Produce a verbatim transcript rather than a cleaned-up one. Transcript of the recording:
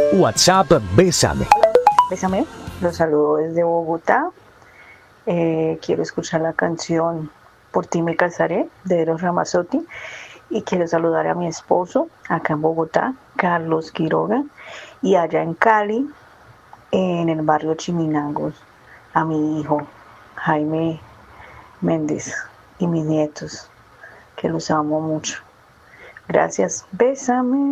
WhatsApp Bésame. Bésame, los saludo desde Bogotá. Eh, quiero escuchar la canción Por ti me casaré de Eros Ramazzotti y quiero saludar a mi esposo acá en Bogotá, Carlos Quiroga, y allá en Cali, en el barrio Chiminangos, a mi hijo Jaime Méndez y mis nietos, que los amo mucho. Gracias, bésame.